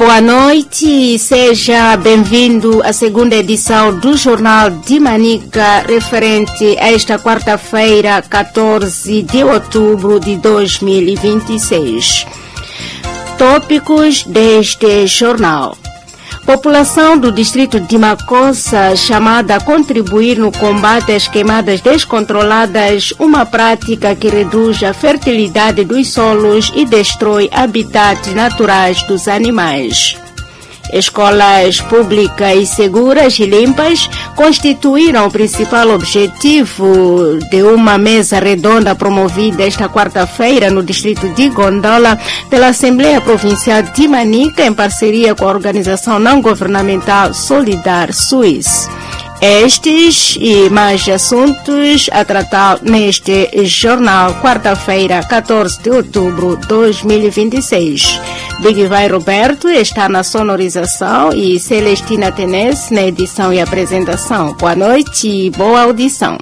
boa noite e seja bem-vindo à segunda edição do Jornal de Manica, referente a esta quarta-feira, 14 de outubro de 2026. Tópicos deste jornal. População do distrito de Macossa chamada a contribuir no combate às queimadas descontroladas, uma prática que reduz a fertilidade dos solos e destrói habitats naturais dos animais. Escolas públicas e seguras e limpas constituíram o principal objetivo de uma mesa redonda promovida esta quarta-feira no distrito de Gondola pela Assembleia Provincial de Manica em parceria com a organização não-governamental Solidar Suisse. Estes e mais assuntos a tratar neste jornal, quarta-feira, 14 de outubro de 2026. Big Vai Roberto está na sonorização e Celestina Tenes na edição e apresentação. Boa noite e boa audição.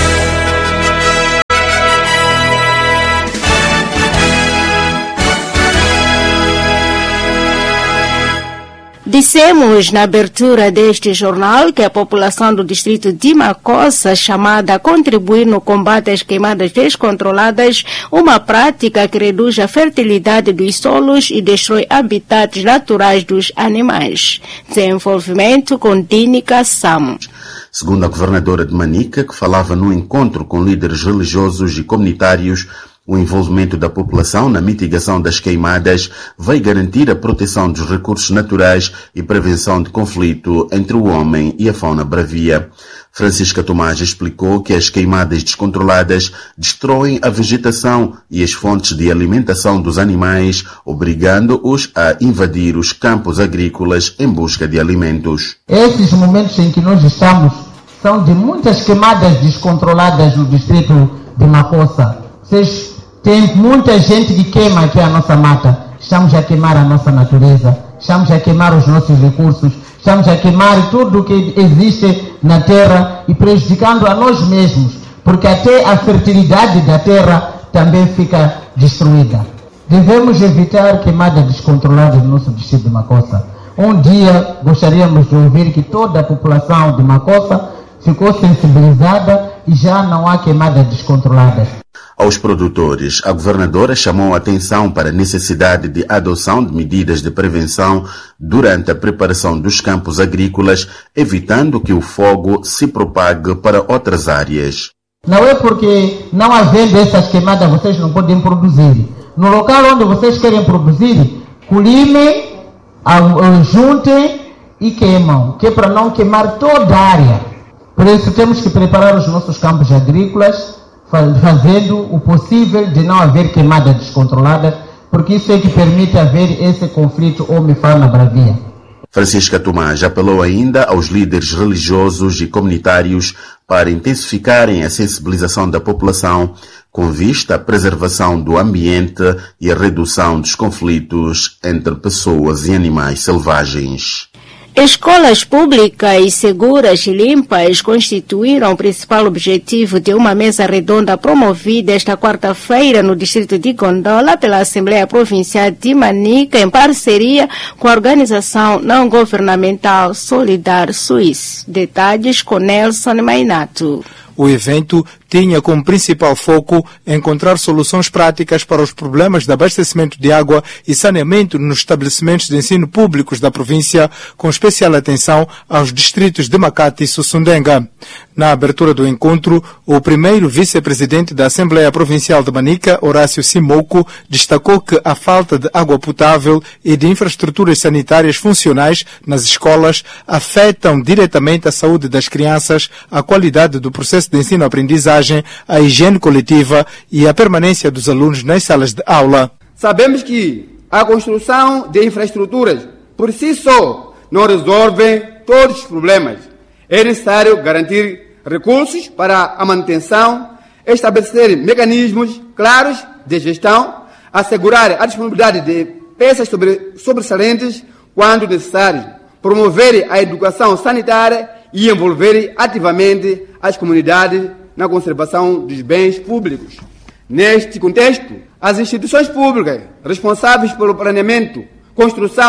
Dissemos na abertura deste jornal que a população do distrito de Macossa, chamada a contribuir no combate às queimadas descontroladas, uma prática que reduz a fertilidade dos solos e destrói habitats naturais dos animais. Desenvolvimento com Dínica Samo. Segundo a governadora de Manica, que falava no encontro com líderes religiosos e comunitários, o envolvimento da população na mitigação das queimadas vai garantir a proteção dos recursos naturais e prevenção de conflito entre o homem e a fauna bravia. Francisca Tomás explicou que as queimadas descontroladas destroem a vegetação e as fontes de alimentação dos animais, obrigando-os a invadir os campos agrícolas em busca de alimentos. Esses momentos em que nós estamos são de muitas queimadas descontroladas no distrito de Macossa. Tem muita gente que queima aqui a nossa mata. Estamos a queimar a nossa natureza. Estamos a queimar os nossos recursos. Estamos a queimar tudo o que existe na terra e prejudicando a nós mesmos. Porque até a fertilidade da terra também fica destruída. Devemos evitar queimadas descontroladas no nosso distrito de Macossa. Um dia gostaríamos de ouvir que toda a população de Macossa ficou sensibilizada e já não há queimadas descontroladas. Aos produtores, a governadora chamou a atenção para a necessidade de adoção de medidas de prevenção durante a preparação dos campos agrícolas, evitando que o fogo se propague para outras áreas. Não é porque não havendo essas queimadas vocês não podem produzir. No local onde vocês querem produzir, colimem, juntem e queimam, que é para não queimar toda a área. Por isso temos que preparar os nossos campos agrícolas, fazendo o possível de não haver queimada descontrolada, porque isso é que permite haver esse conflito homem-fauna bravia. Francisca Tomás apelou ainda aos líderes religiosos e comunitários para intensificarem a sensibilização da população com vista à preservação do ambiente e à redução dos conflitos entre pessoas e animais selvagens. Escolas públicas, seguras e limpas constituíram o principal objetivo de uma mesa redonda promovida esta quarta-feira no distrito de Gondola pela Assembleia Provincial de Manica em parceria com a organização não-governamental Solidar Suisse. Detalhes com Nelson Mainato. O evento tinha como principal foco encontrar soluções práticas para os problemas de abastecimento de água e saneamento nos estabelecimentos de ensino públicos da província, com especial atenção aos distritos de Makati e Sussundenga. Na abertura do encontro, o primeiro vice-presidente da Assembleia Provincial de Manica, Horácio Simouco, destacou que a falta de água potável e de infraestruturas sanitárias funcionais nas escolas afetam diretamente a saúde das crianças, a qualidade do processo de ensino-aprendizagem, a higiene coletiva e a permanência dos alunos nas salas de aula. Sabemos que a construção de infraestruturas por si só não resolve todos os problemas. É necessário garantir recursos para a manutenção, estabelecer mecanismos claros de gestão, assegurar a disponibilidade de peças sobressalentes quando necessário, promover a educação sanitária e envolver ativamente as comunidades na conservação dos bens públicos. Neste contexto, as instituições públicas responsáveis pelo planeamento, construção,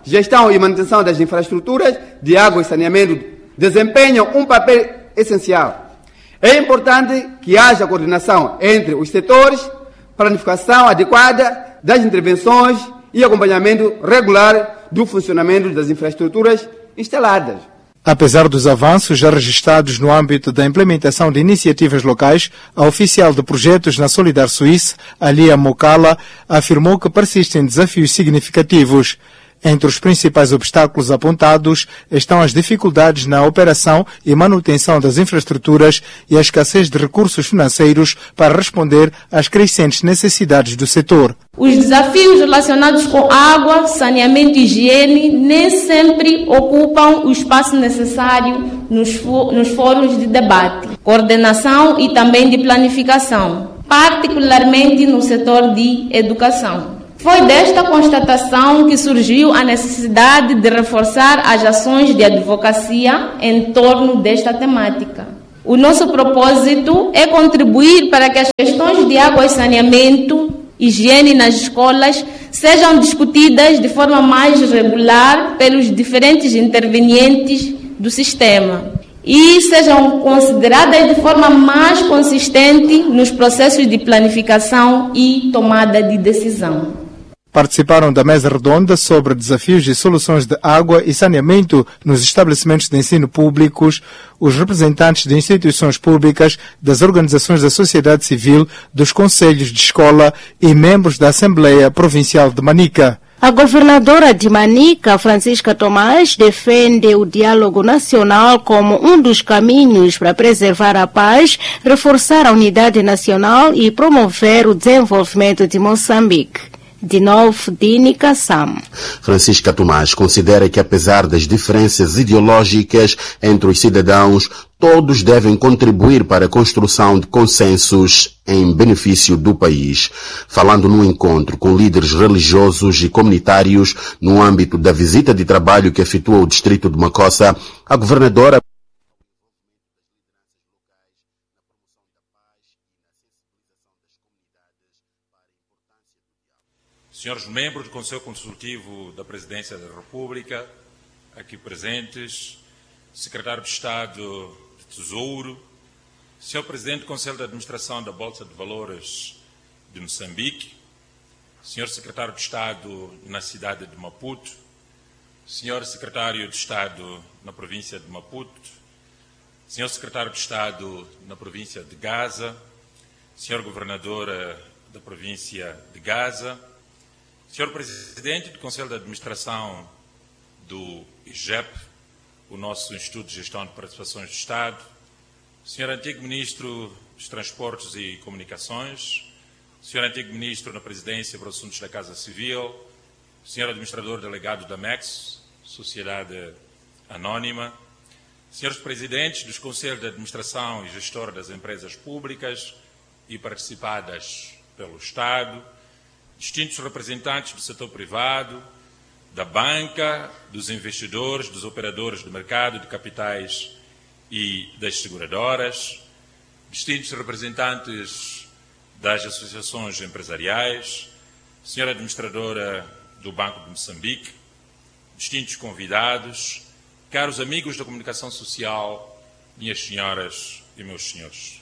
gestão e manutenção das infraestruturas de água e saneamento desempenham um papel essencial. É importante que haja coordenação entre os setores, planificação adequada das intervenções e acompanhamento regular do funcionamento das infraestruturas instaladas. Apesar dos avanços já registrados no âmbito da implementação de iniciativas locais, a oficial de projetos na Solidar Suíça, Alia Mokala, afirmou que persistem desafios significativos. Entre os principais obstáculos apontados estão as dificuldades na operação e manutenção das infraestruturas e a escassez de recursos financeiros para responder às crescentes necessidades do setor. Os desafios relacionados com água, saneamento e higiene nem sempre ocupam o espaço necessário nos fóruns de debate, coordenação e também de planificação, particularmente no setor de educação. Foi desta constatação que surgiu a necessidade de reforçar as ações de advocacia em torno desta temática. O nosso propósito é contribuir para que as questões de água e saneamento, higiene nas escolas, sejam discutidas de forma mais regular pelos diferentes intervenientes do sistema e sejam consideradas de forma mais consistente nos processos de planificação e tomada de decisão. Participaram da mesa redonda sobre desafios e soluções de água e saneamento nos estabelecimentos de ensino públicos os representantes de instituições públicas, das organizações da sociedade civil, dos conselhos de escola e membros da Assembleia Provincial de Manica. A governadora de Manica, Francisca Tomás, defende o diálogo nacional como um dos caminhos para preservar a paz, reforçar a unidade nacional e promover o desenvolvimento de Moçambique. De novo, Dini Kassam. Francisca Tomás considera que, apesar das diferenças ideológicas entre os cidadãos, todos devem contribuir para a construção de consensos em benefício do país. Falando num encontro com líderes religiosos e comunitários no âmbito da visita de trabalho que efetua o distrito de Macossa, a governadora Senhores membros do Conselho Consultivo da Presidência da República, aqui presentes, Secretário de Estado de Tesouro, Senhor Presidente do Conselho de Administração da Bolsa de Valores de Moçambique, Senhor Secretário de Estado na cidade de Maputo, Senhor Secretário de Estado na província de Maputo, Senhor Secretário de Estado na província de Gaza, Senhor Governador da província de Gaza, Senhor Presidente do Conselho de Administração do IGEP, o nosso Instituto de Gestão de Participações do Estado, Senhor Antigo Ministro dos Transportes e Comunicações, Senhor Antigo Ministro na Presidência para os Assuntos da Casa Civil, Senhor Administrador Delegado da MEX, Sociedade Anónima, Senhores Presidentes dos Conselhos de Administração e Gestor das Empresas Públicas e participadas pelo Estado, distintos representantes do setor privado, da banca, dos investidores, dos operadores do mercado de capitais e das seguradoras, distintos representantes das associações empresariais, senhora administradora do Banco de Moçambique, distintos convidados, caros amigos da comunicação social, minhas senhoras e meus senhores.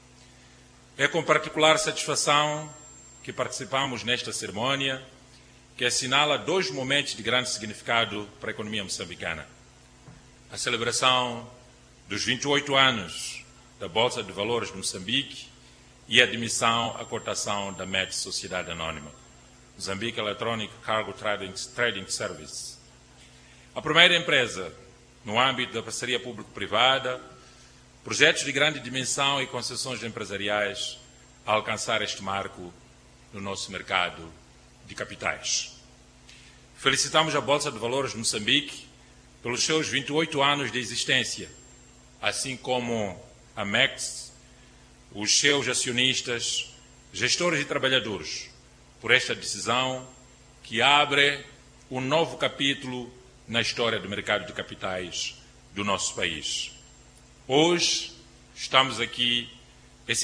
É com particular satisfação que participamos nesta cerimônia, que assinala dois momentos de grande significado para a economia moçambicana. A celebração dos 28 anos da Bolsa de Valores de Moçambique e a admissão à cotação da MET Sociedade Anónima, Moçambique Electronic Cargo Trading Service. A primeira empresa, no âmbito da parceria público-privada, projetos de grande dimensão e concessões empresariais a alcançar este marco no nosso mercado de capitais. Felicitamos a Bolsa de Valores de Moçambique pelos seus 28 anos de existência, assim como a MEX, os seus acionistas, gestores e trabalhadores, por esta decisão que abre um novo capítulo na história do mercado de capitais do nosso país. Hoje estamos aqui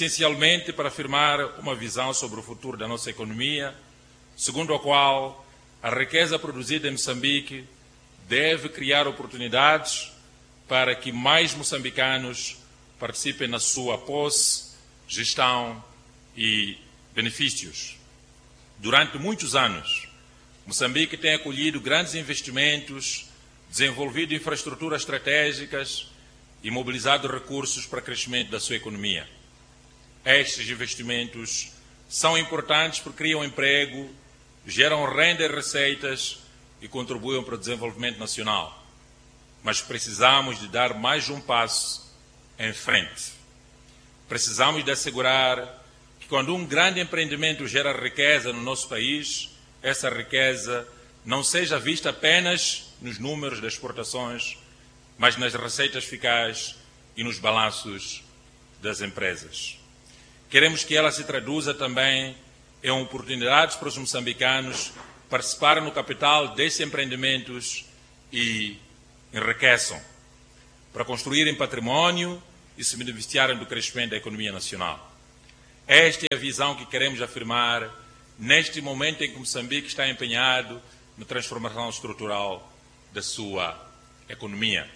essencialmente para afirmar uma visão sobre o futuro da nossa economia, segundo a qual A riqueza produzida em Moçambique deve criar oportunidades para que mais moçambicanos participem na sua posse, gestão e benefícios. Durante muitos anos, Moçambique tem acolhido grandes investimentos, desenvolvido infraestruturas estratégicas e mobilizado recursos para o crescimento da sua economia. Estes investimentos são importantes porque criam emprego, geram renda e receitas e contribuem para o desenvolvimento nacional. Mas precisamos de dar mais um passo em frente. Precisamos de assegurar que quando um grande empreendimento gera riqueza no nosso país, essa riqueza não seja vista apenas nos números das exportações, mas nas receitas fiscais e nos balanços das empresas. Queremos que ela se traduza também em oportunidades para os moçambicanos participarem no capital desses empreendimentos e enriqueçam, para construírem património e se beneficiarem do crescimento da economia nacional. Esta é a visão que queremos afirmar neste momento em que Moçambique está empenhado na transformação estrutural da sua economia.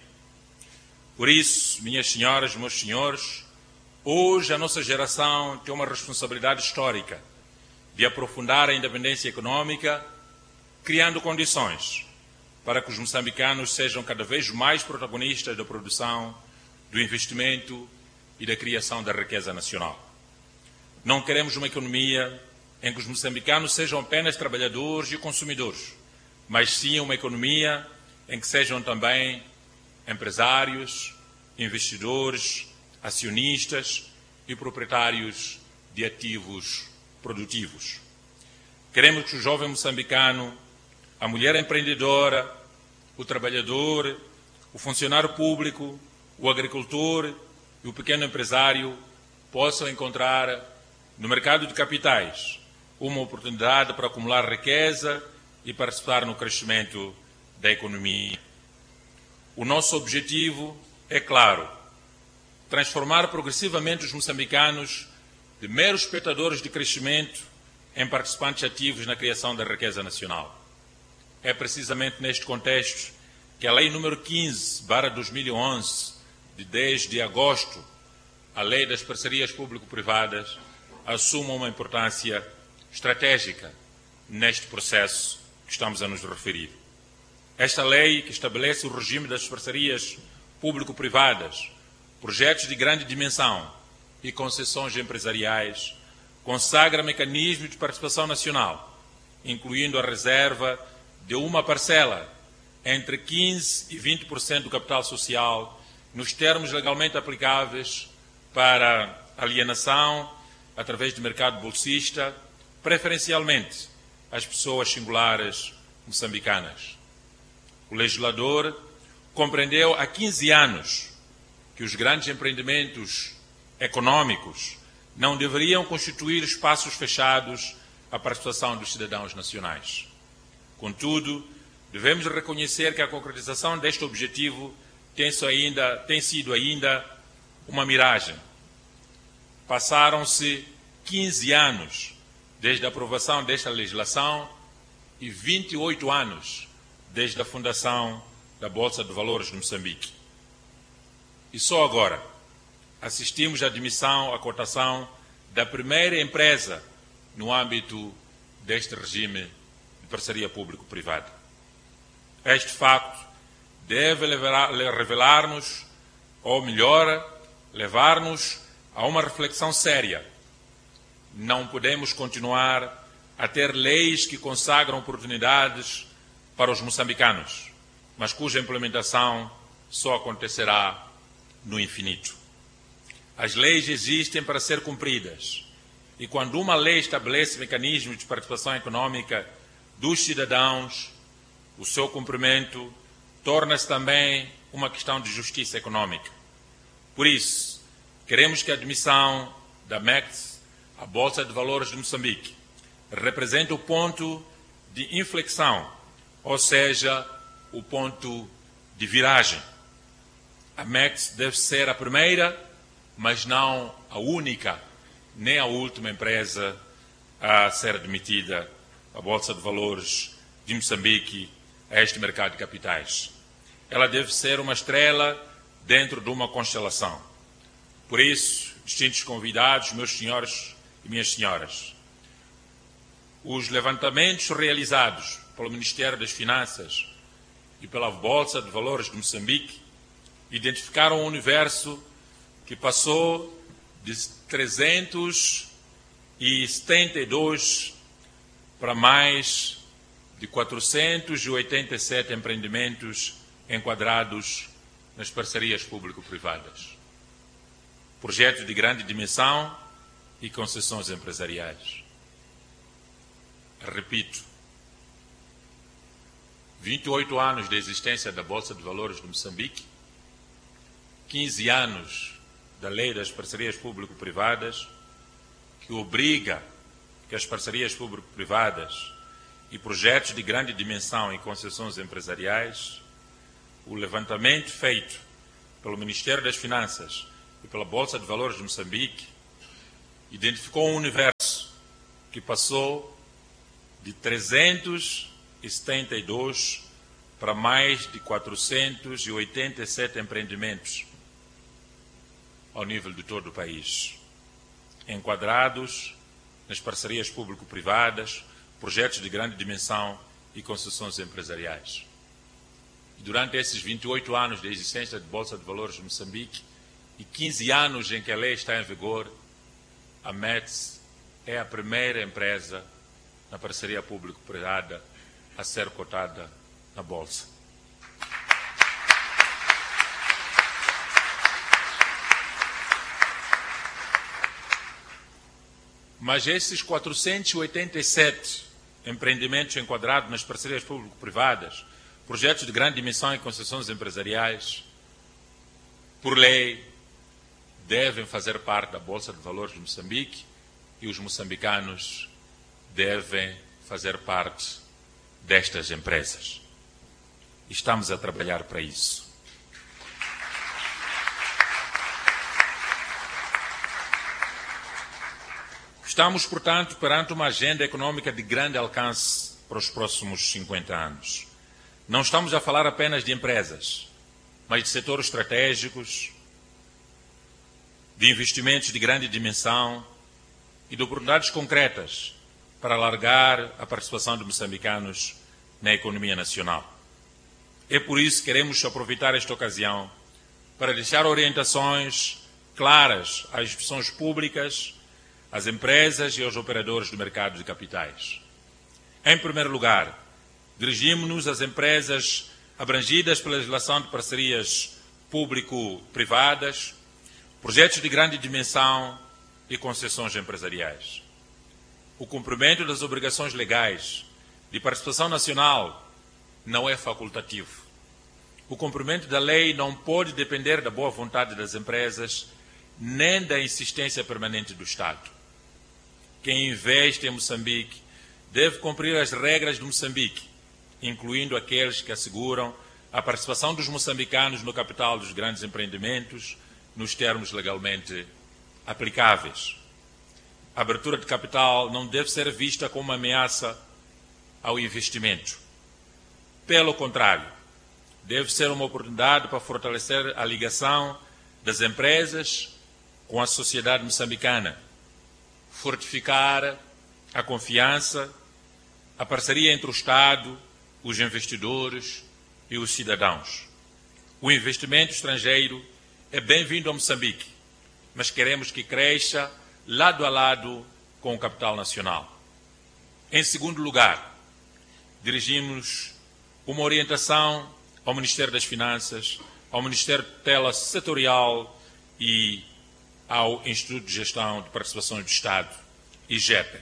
Por isso, minhas senhoras, meus senhores, hoje a nossa geração tem uma responsabilidade histórica de aprofundar a independência econômica, criando condições para que os moçambicanos sejam cada vez mais protagonistas da produção, do investimento e da criação da riqueza nacional. Não queremos uma economia em que os moçambicanos sejam apenas trabalhadores e consumidores, mas sim uma economia em que sejam também empresários, investidores, acionistas e proprietários de ativos produtivos. Queremos que o jovem moçambicano, a mulher empreendedora, o trabalhador, o funcionário público, o agricultor e o pequeno empresário possam encontrar no mercado de capitais uma oportunidade para acumular riqueza e participar no crescimento da economia. O nosso objetivo é claro: transformar progressivamente os moçambicanos de meros espectadores de crescimento em participantes ativos na criação da riqueza nacional. É precisamente neste contexto que a Lei nº 15/2011, de 10 de agosto, a Lei das Parcerias Público-Privadas, assume uma importância estratégica neste processo que estamos a nos referir. Esta lei, que estabelece o regime das parcerias público-privadas, projetos de grande dimensão e concessões empresariais, consagra mecanismos de participação nacional, incluindo a reserva de uma parcela entre 15% e 20% do capital social, nos termos legalmente aplicáveis para alienação através do mercado bolsista, preferencialmente às pessoas singulares moçambicanas. O legislador compreendeu há 15 anos que os grandes empreendimentos econômicos não deveriam constituir espaços fechados à participação dos cidadãos nacionais. Contudo, devemos reconhecer que a concretização deste objetivo tem sido ainda uma miragem. Passaram-se 15 anos desde a aprovação desta legislação e 28 anos desde a fundação da Bolsa de Valores de Moçambique. E só agora assistimos à admissão, à cotação da primeira empresa no âmbito deste regime de parceria público-privada. Este facto deve revelar-nos, ou melhor, levar-nos a uma reflexão séria. Não podemos continuar a ter leis que consagram oportunidades para os moçambicanos, mas cuja implementação só acontecerá no infinito. As leis existem para ser cumpridas, e quando uma lei estabelece mecanismos de participação econômica dos cidadãos, o seu cumprimento torna-se também uma questão de justiça econômica. Por isso, queremos que a admissão da MECT à Bolsa de Valores de Moçambique represente o ponto de inflexão, ou seja, o ponto de viragem. A MECT deve ser a primeira, mas não a única, nem a última empresa a ser admitida à Bolsa de Valores de Moçambique a este mercado de capitais. Ela deve ser uma estrela dentro de uma constelação. Por isso, distintos convidados, meus senhores e minhas senhoras, os levantamentos realizados pelo Ministério das Finanças e pela Bolsa de Valores de Moçambique identificaram um universo que passou de 372 para mais de 487 empreendimentos enquadrados nas parcerias público-privadas, projetos de grande dimensão e concessões empresariais. Repito, 28 anos de existência da Bolsa de Valores de Moçambique, 15 anos da Lei das Parcerias Público-Privadas, que obriga que as parcerias público-privadas e projetos de grande dimensão e concessões empresariais, o levantamento feito pelo Ministério das Finanças e pela Bolsa de Valores de Moçambique identificou um universo que passou de 372 para mais de 487 empreendimentos ao nível de todo o país, enquadrados nas parcerias público-privadas, projetos de grande dimensão e concessões empresariais. E durante esses 28 anos de existência de Bolsa de Valores de Moçambique e 15 anos em que a lei está em vigor, a METS é a primeira empresa na parceria público-privada a ser cotada na Bolsa. Mas esses 487 empreendimentos enquadrados nas parcerias público-privadas, projetos de grande dimensão e concessões empresariais, por lei, devem fazer parte da Bolsa de Valores de Moçambique e os moçambicanos devem fazer parte destas empresas. Estamos a trabalhar para isso. Estamos, portanto, perante uma agenda econômica de grande alcance para os próximos 50 anos. Não estamos a falar apenas de empresas, mas de setores estratégicos, de investimentos de grande dimensão e de oportunidades concretas para alargar a participação de moçambicanos na economia nacional. É por isso que queremos aproveitar esta ocasião para deixar orientações claras às instituições públicas, às empresas e aos operadores do mercado de capitais. Em primeiro lugar, dirigimos-nos às empresas abrangidas pela legislação de parcerias público-privadas, projetos de grande dimensão e concessões empresariais. O cumprimento das obrigações legais de participação nacional não é facultativo. O cumprimento da lei não pode depender da boa vontade das empresas nem da insistência permanente do Estado. Quem investe em Moçambique deve cumprir as regras de Moçambique, incluindo aqueles que asseguram a participação dos moçambicanos no capital dos grandes empreendimentos, nos termos legalmente aplicáveis. A abertura de capital não deve ser vista como uma ameaça ao investimento. Pelo contrário, deve ser uma oportunidade para fortalecer a ligação das empresas com a sociedade moçambicana, fortificar a confiança, a parceria entre o Estado, os investidores e os cidadãos. O investimento estrangeiro é bem-vindo a Moçambique, mas queremos que cresça lado a lado com o capital nacional. Em segundo lugar, dirigimos uma orientação ao Ministério das Finanças, ao Ministério Tutela Setorial e ao Instituto de Gestão de Participações do Estado, IGEP.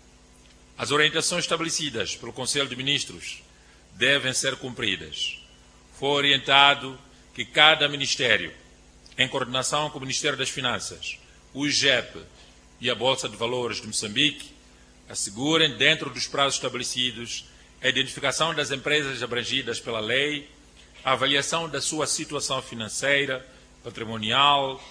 As orientações estabelecidas pelo Conselho de Ministros devem ser cumpridas. Foi orientado que cada Ministério, em coordenação com o Ministério das Finanças, o IGEP e a Bolsa de Valores de Moçambique, assegurem, dentro dos prazos estabelecidos, a identificação das empresas abrangidas pela lei, a avaliação da sua situação financeira, patrimonial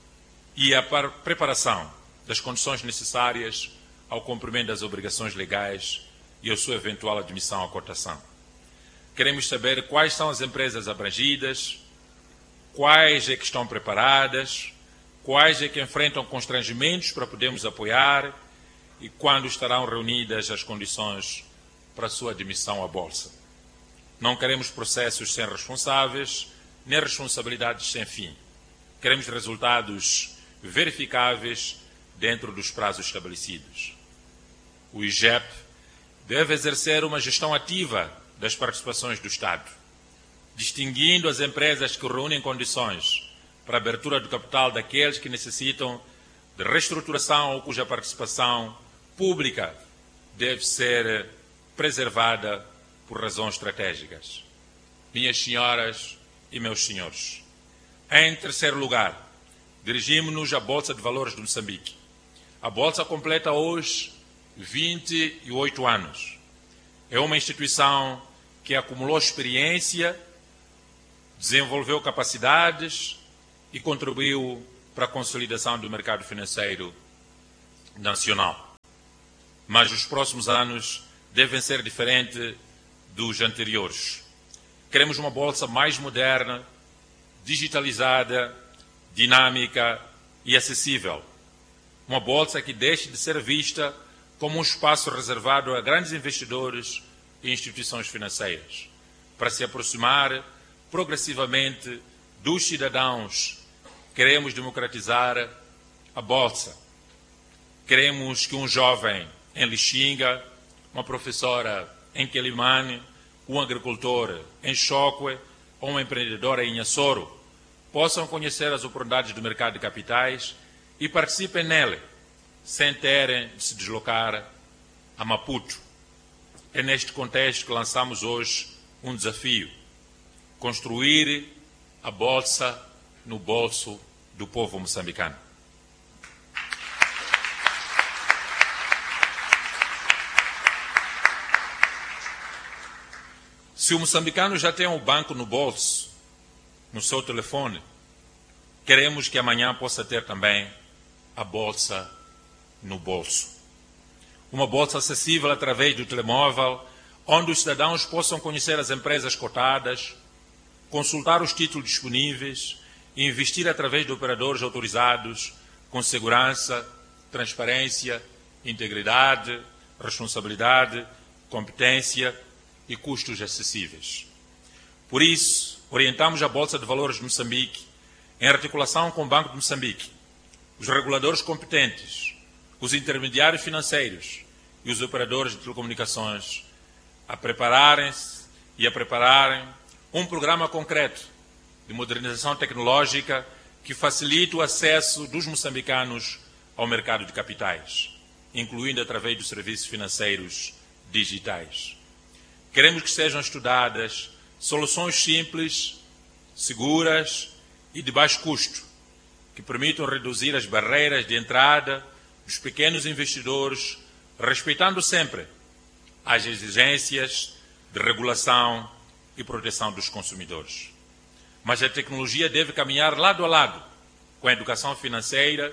e a preparação das condições necessárias ao cumprimento das obrigações legais e a sua eventual admissão à cotação. Queremos saber quais são as empresas abrangidas, quais é que estão preparadas, quais é que enfrentam constrangimentos para podermos apoiar e quando estarão reunidas as condições para a sua admissão à Bolsa. Não queremos processos sem responsáveis, nem responsabilidades sem fim. Queremos resultados verificáveis dentro dos prazos estabelecidos. O IGEP deve exercer uma gestão ativa das participações do Estado, distinguindo as empresas que reúnem condições para a abertura do capital daqueles que necessitam de reestruturação ou cuja participação pública deve ser preservada por razões estratégicas. Minhas senhoras e meus senhores, em terceiro lugar, dirigimos-nos à Bolsa de Valores de Moçambique. A Bolsa completa hoje 28 anos. É uma instituição que acumulou experiência, desenvolveu capacidades e contribuiu para a consolidação do mercado financeiro nacional. Mas os próximos anos devem ser diferentes dos anteriores. Queremos uma bolsa mais moderna, digitalizada, dinâmica e acessível. Uma bolsa que deixe de ser vista como um espaço reservado a grandes investidores e instituições financeiras, para se aproximar progressivamente dos cidadãos. Queremos democratizar a bolsa. Queremos que um jovem em Lixinga, uma professora em Quelimane, um agricultor em Chocwe ou uma empreendedora em Inhassoro possam conhecer as oportunidades do mercado de capitais e participem nele, sem terem de se deslocar a Maputo. É neste contexto que lançamos hoje um desafio: construir a bolsa no bolso do povo moçambicano. Se o moçambicano já tem o banco no bolso, no seu telefone, queremos que amanhã possa ter também a bolsa no bolso. Uma bolsa acessível através do telemóvel, onde os cidadãos possam conhecer as empresas cotadas, consultar os títulos disponíveis e investir através de operadores autorizados com segurança, transparência, integridade, responsabilidade, competência e custos acessíveis. Por isso, orientamos a Bolsa de Valores de Moçambique, em articulação com o Banco de Moçambique, os reguladores competentes, os intermediários financeiros e os operadores de telecomunicações, a prepararem-se e a prepararem um programa concreto de modernização tecnológica que facilite o acesso dos moçambicanos ao mercado de capitais, incluindo através dos serviços financeiros digitais. Queremos que sejam estudadas soluções simples, seguras e de baixo custo, que permitam reduzir as barreiras de entrada dos pequenos investidores, respeitando sempre as exigências de regulação e proteção dos consumidores. Mas a tecnologia deve caminhar lado a lado com a educação financeira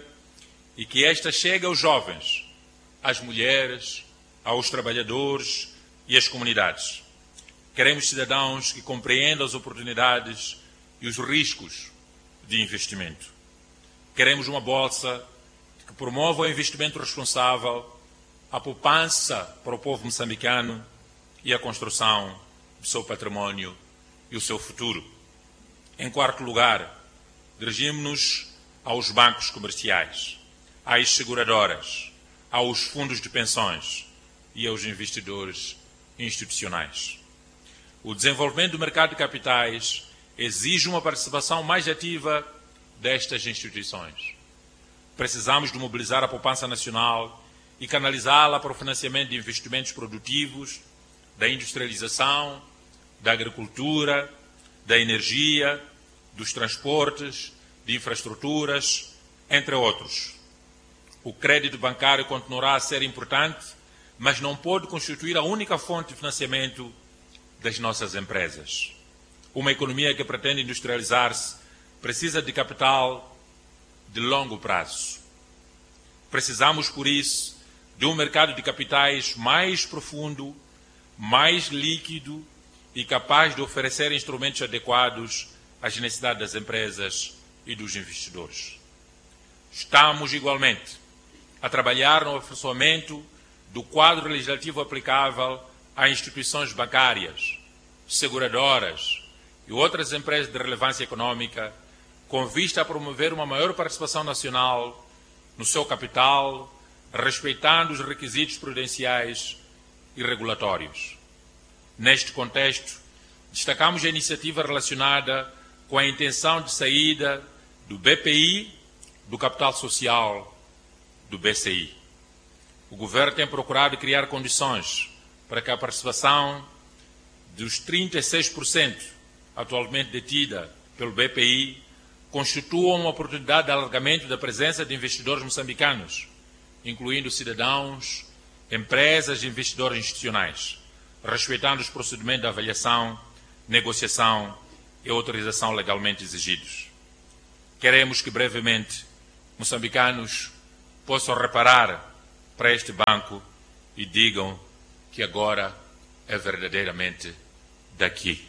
e que esta chegue aos jovens, às mulheres, aos trabalhadores e às comunidades. Queremos cidadãos que compreendam as oportunidades e os riscos de investimento. Queremos uma bolsa que promova o investimento responsável, a poupança para o povo moçambicano e a construção do seu património e o seu futuro. Em quarto lugar, dirigimos-nos aos bancos comerciais, às seguradoras, aos fundos de pensões e aos investidores institucionais. O desenvolvimento do mercado de capitais exige uma participação mais ativa destas instituições. Precisamos de mobilizar a poupança nacional e canalizá-la para o financiamento de investimentos produtivos, da industrialização, da agricultura, da energia, dos transportes, de infraestruturas, entre outros. O crédito bancário continuará a ser importante, mas não pode constituir a única fonte de financiamento das nossas empresas. Uma economia que pretende industrializar-se precisa de capital de longo prazo. Precisamos, por isso, de um mercado de capitais mais profundo, mais líquido e capaz de oferecer instrumentos adequados às necessidades das empresas e dos investidores. Estamos, igualmente, a trabalhar no aperfeiçoamento do quadro legislativo aplicável a instituições bancárias, seguradoras e outras empresas de relevância econômica, com vista a promover uma maior participação nacional no seu capital, respeitando os requisitos prudenciais e regulatórios. Neste contexto, destacamos a iniciativa relacionada com a intenção de saída do BPI, do capital social, do BCI. O Governo tem procurado criar condições para que a participação dos 36% atualmente detida pelo BPI constitua uma oportunidade de alargamento da presença de investidores moçambicanos, incluindo cidadãos, empresas e investidores institucionais, respeitando os procedimentos de avaliação, negociação e autorização legalmente exigidos. Queremos que brevemente moçambicanos possam reparar para este banco e digam que agora é verdadeiramente daqui.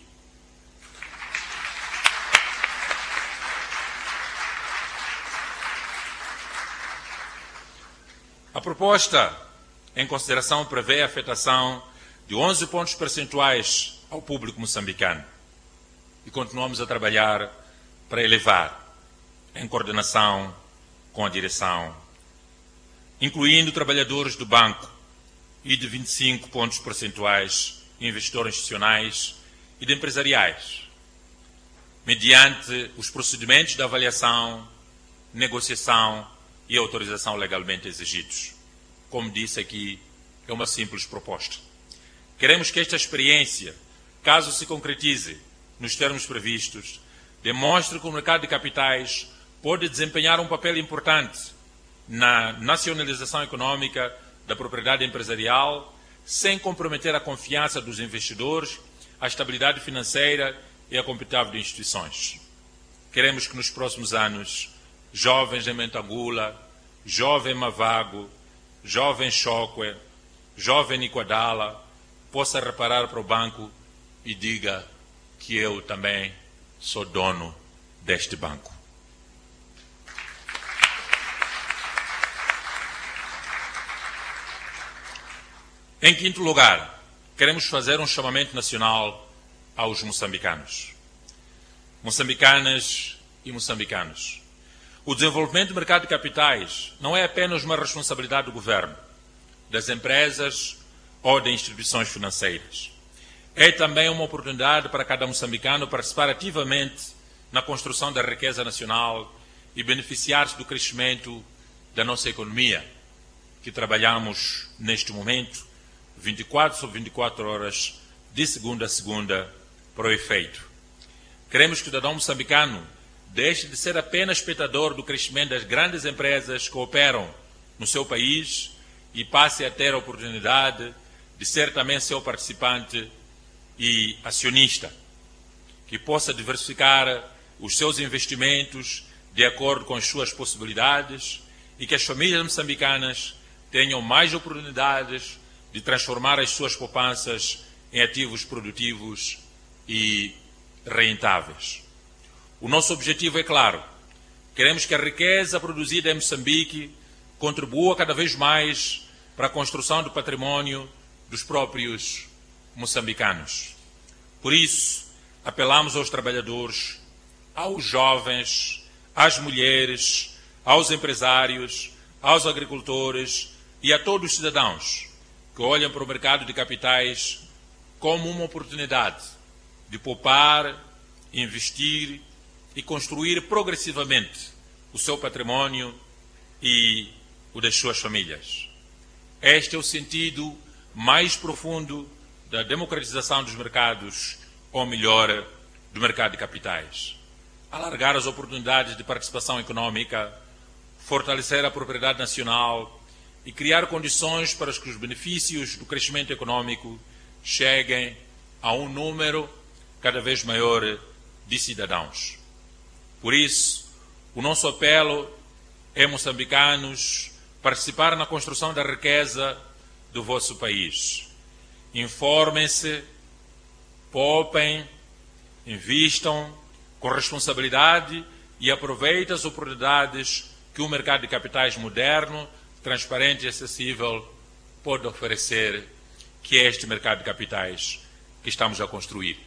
A proposta em consideração prevê a afetação de 11 pontos percentuais ao público moçambicano e continuamos a trabalhar para elevar, em coordenação com a direção, incluindo trabalhadores do banco e de 25 pontos percentuais investidores institucionais e de empresariais, mediante os procedimentos de avaliação, negociação e autorização legalmente exigidos. Como disse aqui, é uma simples proposta. Queremos que esta experiência, caso se concretize nos termos previstos, demonstre que o mercado de capitais pode desempenhar um papel importante na nacionalização econômica da propriedade empresarial, sem comprometer a confiança dos investidores, a estabilidade financeira e a competitividade de instituições. Queremos que nos próximos anos, jovens em Mentangula, jovem Mavago, jovem Chokwe, jovem Niquadala, possa reparar para o banco e diga que eu também sou dono deste banco. Em quinto lugar, queremos fazer um chamamento nacional aos moçambicanos. Moçambicanas e moçambicanos. O desenvolvimento do mercado de capitais não é apenas uma responsabilidade do governo, das empresas ou de instituições financeiras. É também uma oportunidade para cada moçambicano participar ativamente na construção da riqueza nacional e beneficiar-se do crescimento da nossa economia, que trabalhamos neste momento 24 sobre 24 horas, de segunda a segunda, para o efeito. Queremos que o cidadão moçambicano deixe de ser apenas espectador do crescimento das grandes empresas que operam no seu país e passe a ter a oportunidade de ser também seu participante e acionista, que possa diversificar os seus investimentos de acordo com as suas possibilidades e que as famílias moçambicanas tenham mais oportunidades de transformar as suas poupanças em ativos produtivos e rentáveis. O nosso objetivo é claro. Queremos que a riqueza produzida em Moçambique contribua cada vez mais para a construção do património dos próprios moçambicanos. Por isso, apelamos aos trabalhadores, aos jovens, às mulheres, aos empresários, aos agricultores e a todos os cidadãos que olham para o mercado de capitais como uma oportunidade de poupar, investir e construir progressivamente o seu património e o das suas famílias. Este é o sentido mais profundo da democratização dos mercados, ou melhor, do mercado de capitais. Alargar as oportunidades de participação econômica, fortalecer a propriedade nacional e criar condições para que os benefícios do crescimento econômico cheguem a um número cada vez maior de cidadãos. Por isso, o nosso apelo é, moçambicanos, participar na construção da riqueza do vosso país. Informem-se, poupem, invistam com responsabilidade e aproveitem as oportunidades que o mercado de capitais moderno, transparente e acessível pode oferecer, que é este mercado de capitais que estamos a construir.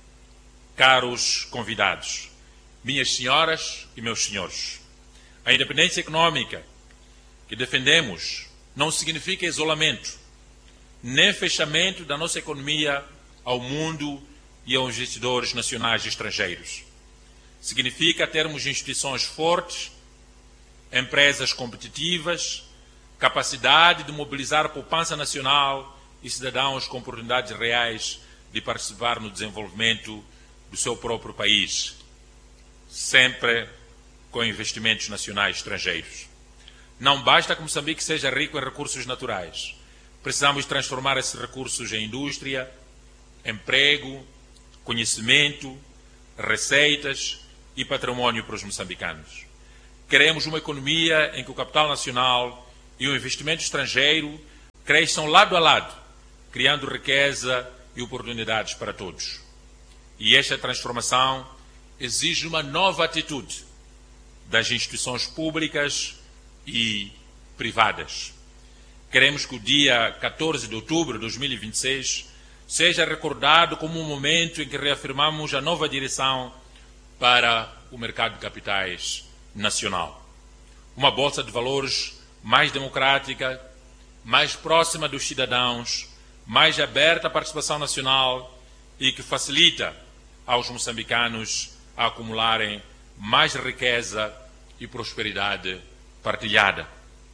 Caros convidados, minhas senhoras e meus senhores, a independência econômica que defendemos não significa isolamento, nem fechamento da nossa economia ao mundo e aos investidores nacionais e estrangeiros. Significa termos instituições fortes, empresas competitivas, capacidade de mobilizar a poupança nacional e cidadãos com oportunidades reais de participar no desenvolvimento do seu próprio país, sempre com investimentos nacionais e estrangeiros. Não basta que Moçambique seja rico em recursos naturais. Precisamos transformar esses recursos em indústria, emprego, conhecimento, receitas e património para os moçambicanos. Queremos uma economia em que o capital nacional e o investimento estrangeiro cresçam lado a lado, criando riqueza e oportunidades para todos. E esta transformação exige uma nova atitude das instituições públicas e privadas. Queremos que o dia 14 de outubro de 2026 seja recordado como um momento em que reafirmamos a nova direção para o mercado de capitais nacional. Uma bolsa de valores mais democrática, mais próxima dos cidadãos, mais aberta à participação nacional e que facilita aos moçambicanos a acumularem mais riqueza e prosperidade partilhada.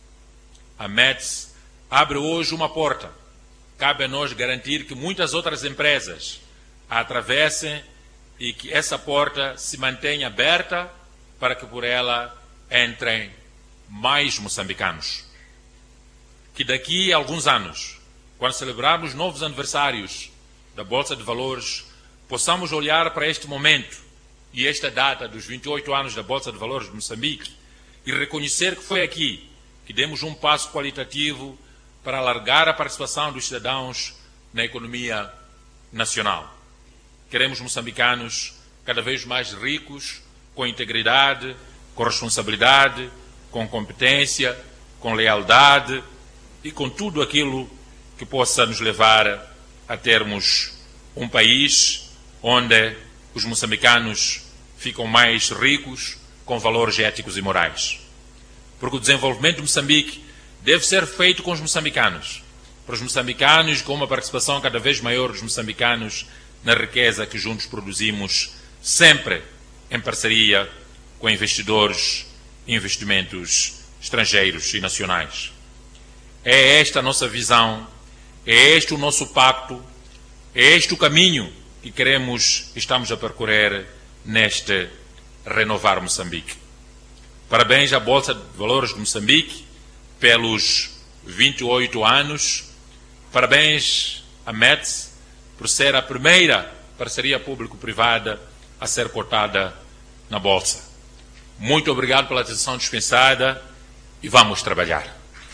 A METS abre hoje uma porta. Cabe a nós garantir que muitas outras empresas a atravessem e que essa porta se mantenha aberta para que por ela entrem mais moçambicanos. Que daqui a alguns anos, quando celebrarmos novos aniversários da Bolsa de Valores, possamos olhar para este momento e esta data dos 28 anos da Bolsa de Valores de Moçambique e reconhecer que foi aqui que demos um passo qualitativo para alargar a participação dos cidadãos na economia nacional. Queremos moçambicanos cada vez mais ricos, com integridade, com responsabilidade, com competência, com lealdade e com tudo aquilo que possa nos levar a termos um país onde os moçambicanos ficam mais ricos, com valores éticos e morais. Porque o desenvolvimento de Moçambique deve ser feito com os moçambicanos, para os moçambicanos, com uma participação cada vez maior dos moçambicanos na riqueza que juntos produzimos, sempre em parceria com investidores e investimentos estrangeiros e nacionais. É esta a nossa visão, é este o nosso pacto, é este o caminho que queremos e estamos a percorrer neste Renovar Moçambique. Parabéns à Bolsa de Valores de Moçambique pelos 28 anos. Parabéns à METS por ser a primeira parceria público-privada a ser cotada na Bolsa. Muito obrigado pela atenção dispensada e vamos trabalhar.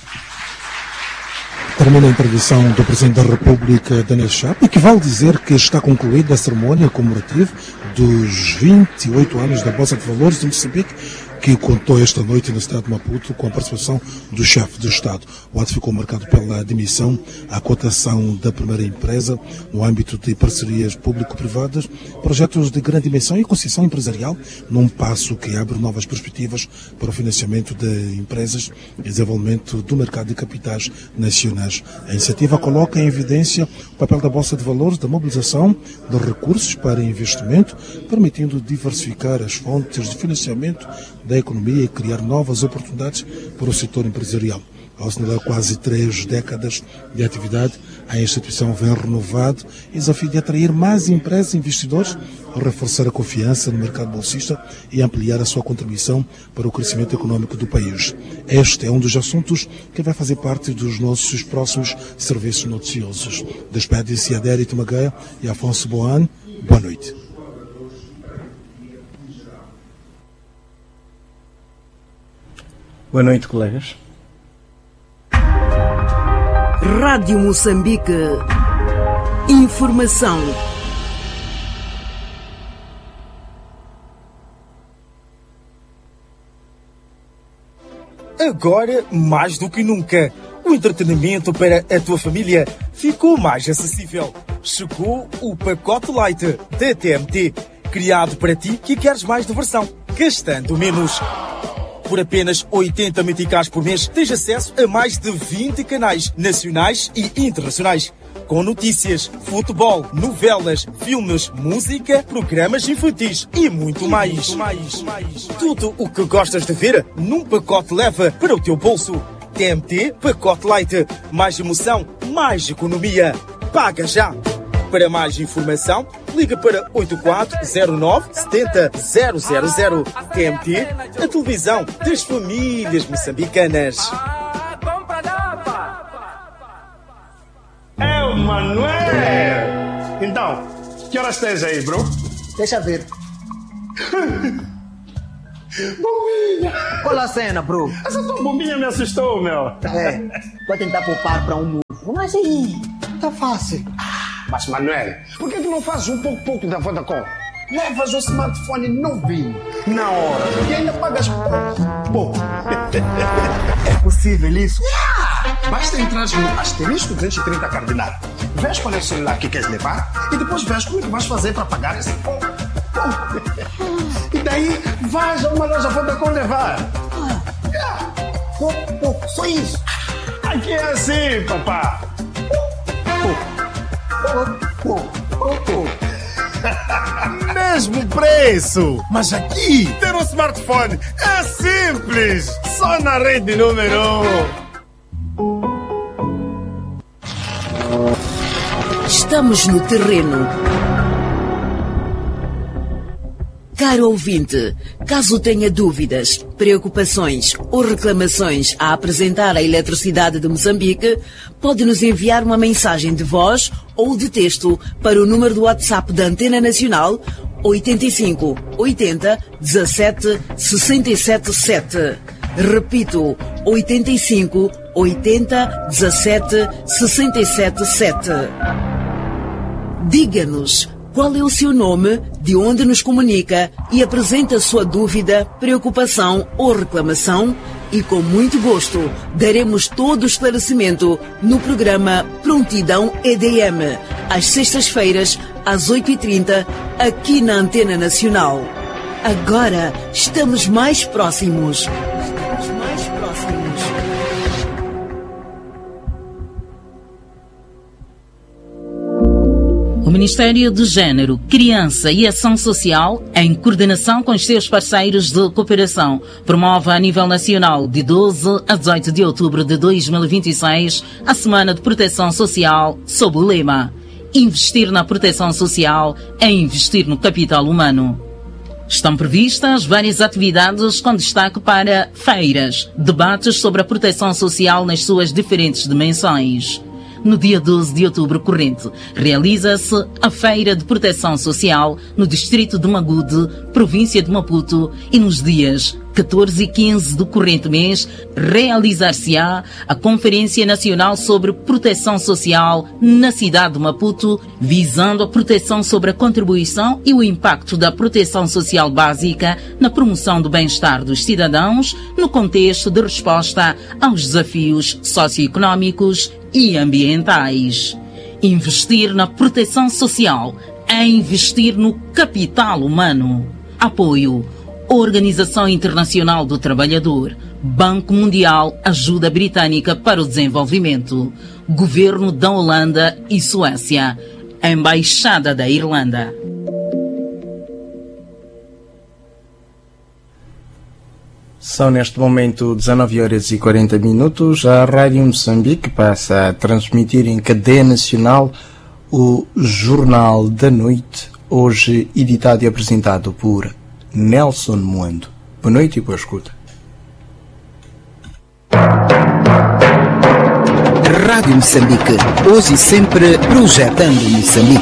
Termina a intervenção do Presidente da República, Daniel Chapo, e que vale dizer que está concluída a cerimónia comemorativa dos 28 anos da Bolsa de Valores de Moçambique, que contou esta noite na cidade de Maputo com a participação do chefe do Estado. O ato ficou marcado pela admissão à cotação da primeira empresa no âmbito de parcerias público-privadas, projetos de grande dimensão e concessão empresarial, num passo que abre novas perspectivas para o financiamento de empresas e desenvolvimento do mercado de capitais nacionais. A iniciativa coloca em evidência o papel da Bolsa de Valores da mobilização de recursos para investimento, permitindo diversificar as fontes de financiamento da economia e criar novas oportunidades para o setor empresarial. Ao assinalar quase 3 décadas de atividade, a instituição vem renovado o desafio de atrair mais empresas e investidores, reforçar a confiança no mercado bolsista e ampliar a sua contribuição para o crescimento econômico do país. Este é um dos assuntos que vai fazer parte dos nossos próximos serviços noticiosos. Despedem-se Adérito Magaia e Afonso Boan. Boa noite. Boa noite, colegas. Rádio Moçambique. Informação. Agora, mais do que nunca, o entretenimento para a tua família ficou mais acessível. Chegou o pacote Light da TMT, criado para ti que queres mais diversão, gastando menos. Por apenas 80 meticais por mês, tens acesso a mais de 20 canais nacionais e internacionais, com notícias, futebol, novelas, filmes, música, programas infantis e muito mais. Tudo o que gostas de ver num pacote leva para o teu bolso. TMT Pacote Light. Mais emoção, mais economia. Paga já! Para mais informação, liga para 8409-70000. TMT, a televisão das famílias moçambicanas. É o Manuel! Então, que horas tens aí, bro? Deixa ver. Bombinha! Qual a cena, bro? Essa tua bombinha me assustou, meu. É, vou tentar poupar para um novo. Mas aí, tá fácil. Mas, Manuel, por que tu não fazes um pouco da Vodacom? Levas um smartphone novinho, na hora, e ainda pagas pouco. É possível isso? Basta entrar no asterisco 230 cardinal. Vês qual é o celular que queres levar e depois vês como é que vais fazer para pagar esse pouco. E daí vais a uma loja Vodacom levar. Pouco, só isso. Aqui é assim, papá. Pouco. Mesmo preço! Mas aqui, ter um smartphone é simples! Só na rede número 1. Estamos no terreno. Caro ouvinte, caso tenha dúvidas, preocupações ou reclamações a apresentar à Eletricidade de Moçambique, pode nos enviar uma mensagem de voz ou de texto para o número do WhatsApp da Antena Nacional 85 80 17 67 7. Repito, 85 80 17 67 7. Diga-nos qual é o seu nome, de onde nos comunica e apresenta sua dúvida, preocupação ou reclamação e com muito gosto daremos todo o esclarecimento no programa Prontidão EDM, às sextas-feiras, às 8h30, aqui na Antena Nacional. Agora estamos mais próximos. O Ministério do Gênero, Criança e Ação Social, em coordenação com os seus parceiros de cooperação, promove a nível nacional, de 12 a 18 de outubro de 2026, a Semana de Proteção Social, sob o lema Investir na proteção social é investir no capital humano. Estão previstas várias atividades com destaque para feiras, debates sobre a proteção social nas suas diferentes dimensões. No dia 12 de outubro corrente, realiza-se a Feira de Proteção Social no distrito de Magude, província de Maputo, e nos dias 14 e 15 do corrente mês, realizar-se-á a Conferência Nacional sobre Proteção Social na cidade de Maputo, visando a proteção sobre a contribuição e o impacto da proteção social básica na promoção do bem-estar dos cidadãos no contexto de resposta aos desafios socioeconómicos e ambientais. Investir na proteção social é investir no capital humano. Apoio: Organização Internacional do Trabalhador, Banco Mundial, Ajuda Britânica para o Desenvolvimento, Governo da Holanda e Suécia, Embaixada da Irlanda. São neste momento 19h40. A Rádio Moçambique passa a transmitir em cadeia nacional o Jornal da Noite, hoje editado e apresentado por Nelson Moando. Boa noite e boa escuta. Rádio Moçambique, hoje e sempre projetando Moçambique.